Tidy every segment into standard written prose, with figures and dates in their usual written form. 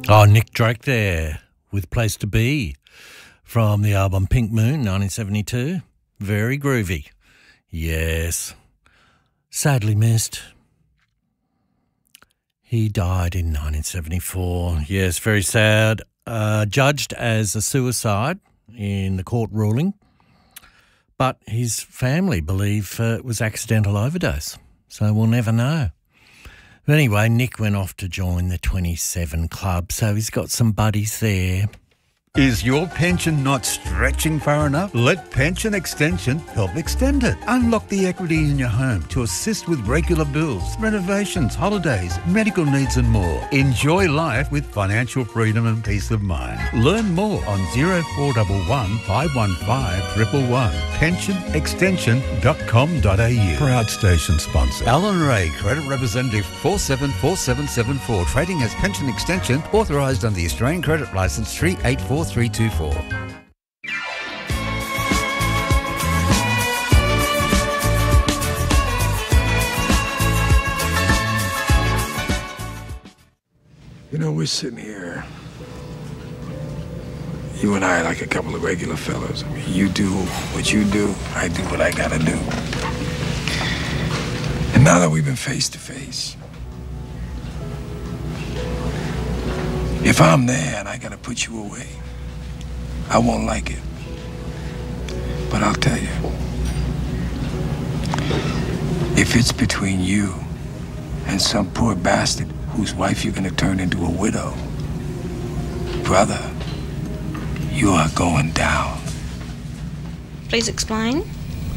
Oh, Nick Drake there with Place to Be from the album Pink Moon, 1972. Very groovy. Yes. Sadly missed. He died in 1974. Yes, very sad. Judged as a suicide in the court ruling, but his family believe it was accidental overdose, so we'll never know. But anyway, Nick went off to join the 27 Club, so he's got some buddies there. Is your pension not stretching far enough? Let Pension Extension help extend it. Unlock the equity in your home to assist with regular bills, renovations, holidays, medical needs and more. Enjoy life with financial freedom and peace of mind. Learn more on 0411 515 111. pensionextension.com.au. Proud station sponsor. Alan Ray, Credit Representative 474774. Trading as Pension Extension, authorised under the Australian Credit Licence 384324. You know, we're sitting here, you and I like a couple of regular fellas. I mean, you do what you do, I do what I gotta do. And now that we've been face to face, if I'm there and I gotta put you away, I won't like it. But I'll tell you, if it's between you and some poor bastard whose wife you're gonna turn into a widow, brother, you are going down. Please explain.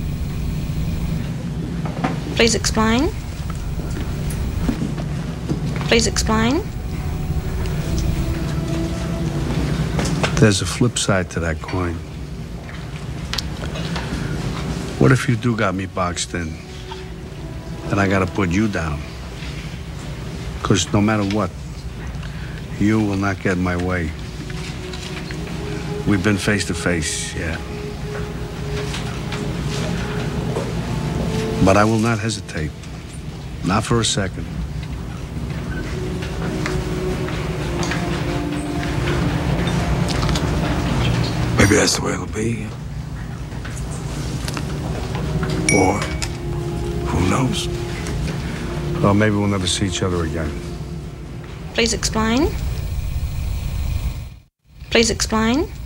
Please explain. Please explain. There's a flip side to that coin. What if you do got me boxed in? Then I gotta put you down. Because no matter what, you will not get in my way. We've been face to face, yeah. But I will not hesitate. Not for a second. Maybe that's the way it'll be. Or, who knows? Well, maybe we'll never see each other again. Please explain. Please explain.